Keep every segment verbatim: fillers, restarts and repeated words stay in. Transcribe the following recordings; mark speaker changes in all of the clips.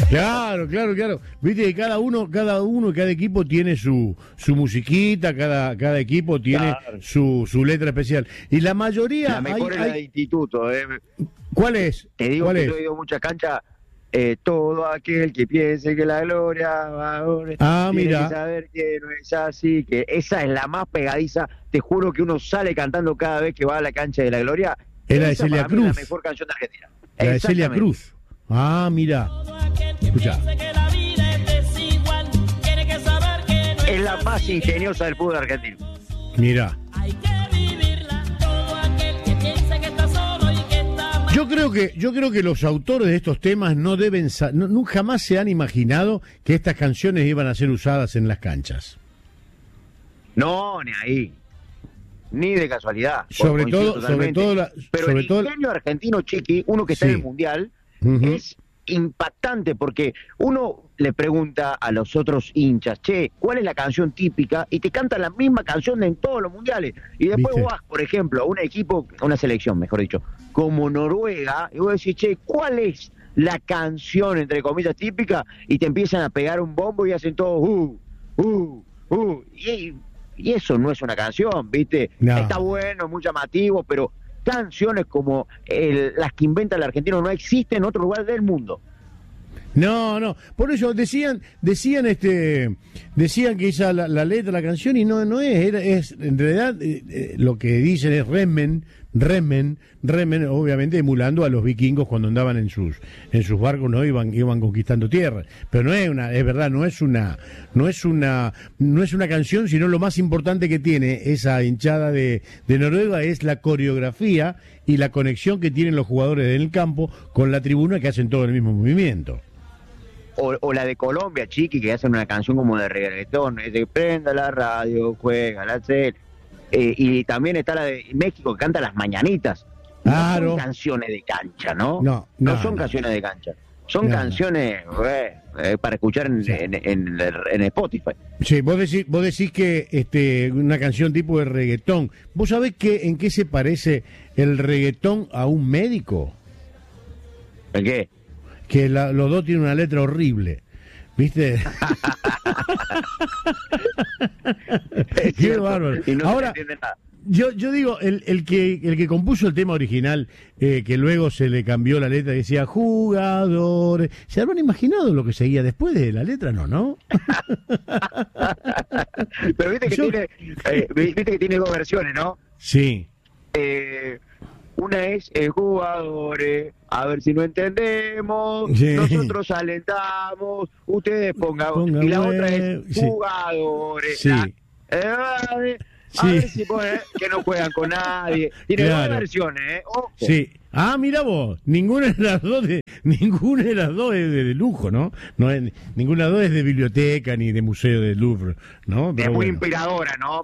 Speaker 1: Claro, claro, claro. Viste que cada uno, cada uno, cada equipo tiene su su musiquita, cada cada equipo tiene
Speaker 2: Claro.
Speaker 1: su su letra especial. Y la mayoría
Speaker 2: La mejor
Speaker 1: hay-
Speaker 2: es la
Speaker 1: hay-
Speaker 2: de instituto, ¿eh?
Speaker 1: ¿Cuál es?
Speaker 2: Te digo
Speaker 1: ¿Cuál
Speaker 2: que
Speaker 1: es?
Speaker 2: yo he ido a muchas canchas. Eh, todo aquel que piense que la gloria va ahora,
Speaker 1: Ah,
Speaker 2: tiene
Speaker 1: mira.
Speaker 2: que saber que no es así, que esa es la más pegadiza. Te juro que uno sale cantando cada vez que va a la cancha de la gloria.
Speaker 1: Es la de
Speaker 2: Esa
Speaker 1: Celia
Speaker 2: para mí es
Speaker 1: Cruz.
Speaker 2: la mejor canción de Argentina.
Speaker 1: La de Celia
Speaker 2: Exactamente.
Speaker 1: Cruz. Ah, mira. Escucha.
Speaker 2: Es la más ingeniosa del fútbol argentino.
Speaker 1: Mira. Yo creo que yo creo que los autores de estos temas no deben sa- no, nunca jamás se han imaginado que estas canciones iban a ser usadas en las canchas.
Speaker 2: No, ni ahí. Ni de casualidad.
Speaker 1: Sobre
Speaker 2: Coincido
Speaker 1: todo, sobre
Speaker 2: totalmente.
Speaker 1: todo, la-
Speaker 2: Pero
Speaker 1: sobre
Speaker 2: el
Speaker 1: todo,
Speaker 2: ingenio argentino, Chiqui, uno que está
Speaker 1: Sí.
Speaker 2: en el Mundial,
Speaker 1: Ujú.
Speaker 2: es impactante porque uno le pregunta a los otros hinchas, che, ¿cuál es la canción típica? Y te cantan la misma canción en todos los mundiales. Y después
Speaker 1: ¿Viste?
Speaker 2: vos vas, por ejemplo, a un equipo, a una selección, mejor dicho, como Noruega, y vos decís, che, ¿cuál es la canción, entre comillas, típica? Y te empiezan a pegar un bombo y hacen todo, uh, uh, uh. Y, y eso no es una canción, ¿viste?
Speaker 1: No.
Speaker 2: Está bueno, muy llamativo, pero canciones como el- las que inventa el argentino no existen en otro lugar del mundo.
Speaker 1: No, no, por eso decían, decían este, decían que esa la, la letra de la canción y no, no es, era, es en realidad eh, eh, lo que dicen es remen, remen, remen, obviamente emulando a los vikingos cuando andaban en sus, en sus barcos, no iban, iban conquistando tierra, pero no es una, es verdad, no es una, no es una, no es una canción, sino lo más importante que tiene esa hinchada de, de Noruega es la coreografía y la conexión que tienen los jugadores en el campo con la tribuna que hacen todo el mismo movimiento.
Speaker 2: O, o la de Colombia, Chiqui, que hacen una canción como de reggaetón, es de prenda la radio, juega la tele. Eh, y también está la de México, que canta las mañanitas. No
Speaker 1: Claro.
Speaker 2: son canciones de cancha, ¿no?
Speaker 1: No, no,
Speaker 2: son
Speaker 1: no.
Speaker 2: canciones de cancha. Son
Speaker 1: No, no.
Speaker 2: canciones eh, eh, para escuchar en,
Speaker 1: Sí.
Speaker 2: en, en- en Spotify.
Speaker 1: Sí, vos decís, vos decís que este, una canción tipo de reggaetón. ¿Vos sabés que, en qué se parece el reggaetón a un médico?
Speaker 2: ¿El qué?
Speaker 1: Que la- los dos tienen una letra horrible. ¿Viste?
Speaker 2: Es
Speaker 1: Qué
Speaker 2: cierto,
Speaker 1: bárbaro.
Speaker 2: y no se
Speaker 1: Ahora,
Speaker 2: entiende nada.
Speaker 1: Yo, yo digo, el, el que el que compuso el tema original, eh, que luego se le cambió la letra y decía jugadores, ¿se habrán imaginado lo que seguía después de la letra? No, ¿no?
Speaker 2: Pero viste que
Speaker 1: Yo-
Speaker 2: tiene eh, viste que tiene dos versiones, ¿no?
Speaker 1: Sí.
Speaker 2: Eh, una es eh, jugadores, a ver si no entendemos,
Speaker 1: Sí.
Speaker 2: nosotros alentamos, ustedes pongan,
Speaker 1: Ponga
Speaker 2: y la
Speaker 1: hue-
Speaker 2: otra es
Speaker 1: sí.
Speaker 2: jugadores,
Speaker 1: Sí.
Speaker 2: la- eh, a
Speaker 1: Sí.
Speaker 2: ver si pone, que no juegan con nadie, tiene
Speaker 1: Claro.
Speaker 2: dos versiones, ¿eh? Ojo.
Speaker 1: Sí. Ah, mira vos, ninguna de las dos de, ninguna de las dos es de, de lujo, ¿no? No es, ninguna de las dos es de biblioteca ni de museo del Louvre, ¿no?
Speaker 2: Es
Speaker 1: Pero
Speaker 2: muy
Speaker 1: bueno.
Speaker 2: inspiradora, ¿no?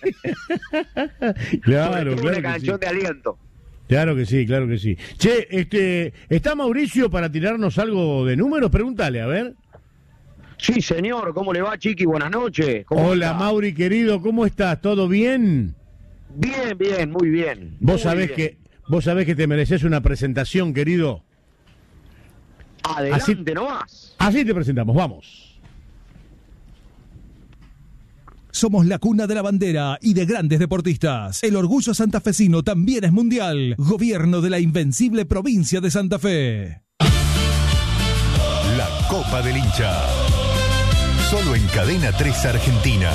Speaker 1: Claro,
Speaker 2: Sobre todo
Speaker 1: claro
Speaker 2: una
Speaker 1: que
Speaker 2: canción
Speaker 1: sí.
Speaker 2: de aliento.
Speaker 1: Claro que sí, claro que sí. Che, este, ¿está Mauricio para tirarnos algo de números? Pregúntale, a ver.
Speaker 2: Sí, señor, ¿cómo le va, Chiqui? Buenas noches. ¿Cómo
Speaker 1: Hola,
Speaker 2: está?
Speaker 1: Mauri, querido, ¿cómo estás? ¿Todo bien?
Speaker 2: Bien, bien, muy bien.
Speaker 1: Vos
Speaker 2: Muy
Speaker 1: sabés
Speaker 2: bien.
Speaker 1: que, vos sabés que te mereces una presentación, querido.
Speaker 2: Adelante
Speaker 1: así-
Speaker 2: nomás.
Speaker 1: Así te presentamos, vamos.
Speaker 3: Somos la cuna de la bandera y de grandes deportistas. El orgullo santafesino también es mundial. Gobierno de la invencible provincia de Santa Fe.
Speaker 4: La Copa del Hincha. Solo en Cadena tres Argentina.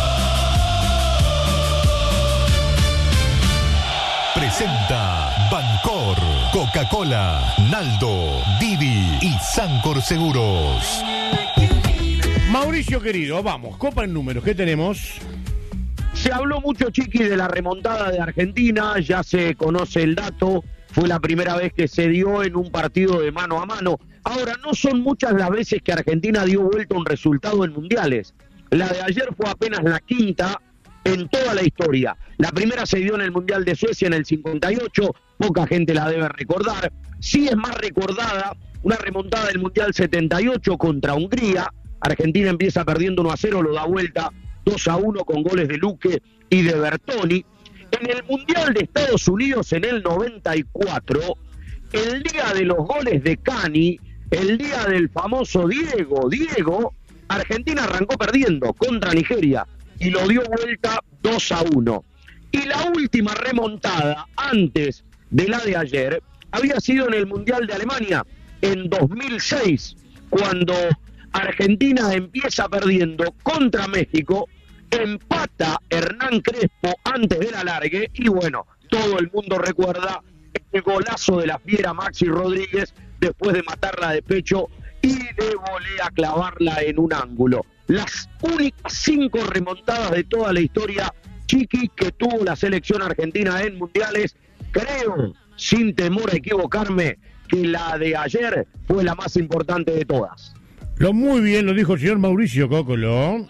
Speaker 4: Presenta Bancor, Coca-Cola, Naldo, Didi y Sancor Seguros.
Speaker 1: Mauricio, querido, vamos, copa en números, ¿qué tenemos?
Speaker 2: Se habló mucho, Chiqui, de la remontada de Argentina, ya se conoce el dato, fue la primera vez que se dio en un partido de mano a mano. Ahora, no son muchas las veces que Argentina dio vuelta un resultado en mundiales. La de ayer fue apenas la quinta en toda la historia. La primera se dio en el Mundial de Suecia en el cincuenta y ocho, poca gente la debe recordar. Sí es más recordada una remontada del Mundial setenta y ocho contra Hungría. Argentina empieza perdiendo uno a cero, lo da vuelta dos a uno con goles de Luque y de Bertoni. En el Mundial de Estados Unidos en el noventa y cuatro, el día de los goles de Cani, el día del famoso Diego, Diego, Argentina arrancó perdiendo contra Nigeria y lo dio vuelta dos a uno. Y la última remontada antes de la de ayer había sido en el Mundial de Alemania en dos mil seis, cuando Argentina empieza perdiendo contra México, empata Hernán Crespo antes del alargue y bueno, todo el mundo recuerda el golazo de la fiera Maxi Rodríguez después de matarla de pecho y de volea clavarla en un ángulo. Las únicas cinco remontadas de toda la historia, Chiqui, que tuvo la selección argentina en mundiales. Creo, sin temor a equivocarme, que la de ayer fue la más importante de todas.
Speaker 1: Lo muy bien lo dijo el señor Mauricio Cócolo.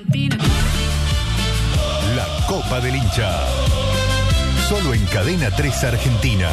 Speaker 4: La Copa del Hincha. Solo en Cadena tres Argentina.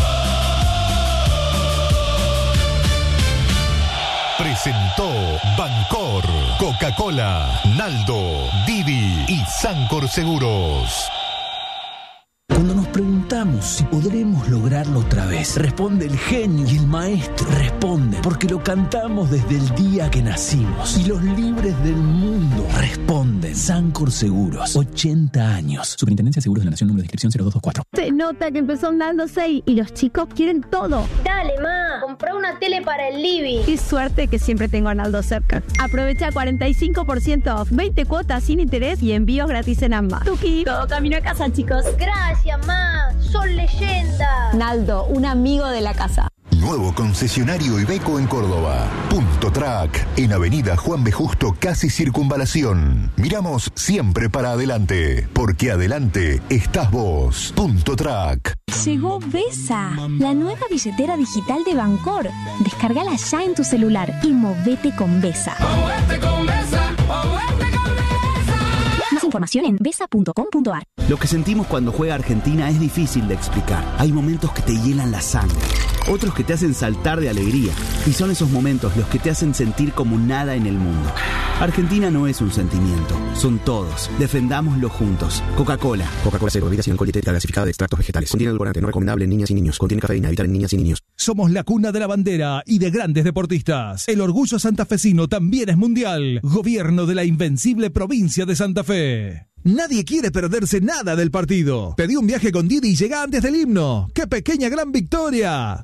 Speaker 4: Presentó Bancor, Coca-Cola, Naldo, Didi y Sancor Seguros.
Speaker 5: Cuando nos preguntamos si podremos lograrlo otra vez, responde el genio y el maestro. Responden porque lo cantamos desde el día que nacimos. Y los libres del mundo responden. Sancor Seguros, ochenta años.
Speaker 6: Superintendencia de Seguros de la Nación, número de inscripción cero dos dos cuatro.
Speaker 7: Se nota que empezó un Naldo seis y los chicos quieren todo.
Speaker 8: Dale, ma, comprá una tele para el living.
Speaker 7: Qué suerte que siempre tengo a Naldo cerca. Aprovecha cuarenta y cinco por ciento off, veinte cuotas sin interés y envíos gratis en ambas. Tuki, todo camino a casa, chicos.
Speaker 8: Gracias, ma, son leyendas.
Speaker 7: Naldo, un amigo de la casa.
Speaker 4: Nuevo concesionario Iveco en Córdoba. Punto Track, en Avenida Juan B. Justo, casi Circunvalación. Miramos siempre para adelante, porque adelante estás vos. Punto Track.
Speaker 9: Llegó Vesa, la nueva billetera digital de Bancor. Descárgala ya en tu celular y movete con Vesa. ¡Movete con Vesa! ¡Movete con Vesa! Más información en vesa punto com punto ar.
Speaker 10: Lo que sentimos cuando juega Argentina es difícil de explicar. Hay momentos que te hielan la sangre, otros que te hacen saltar de alegría. Y son esos momentos los que te hacen sentir como nada en el mundo. Argentina no es un sentimiento, son todos. Defendámoslo juntos. Coca-Cola.
Speaker 11: Coca-Cola cero, bebida sin alcohol, dietética gasificada de extractos vegetales. Contiene edulcorante no recomendable en niñas y niños. Contiene cafeína, evitar en niñas y niños.
Speaker 3: Somos la cuna de la bandera y de grandes deportistas. El orgullo santafesino también es mundial. Gobierno de la invencible provincia de Santa Fe. Nadie quiere perderse nada del partido. Pedí un viaje con Didi y llega antes del himno. ¡Qué pequeña gran victoria!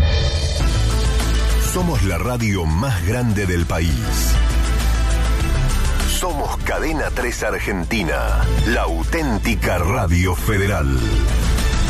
Speaker 4: Somos la radio más grande del país. Somos Cadena tres Argentina, la auténtica radio federal.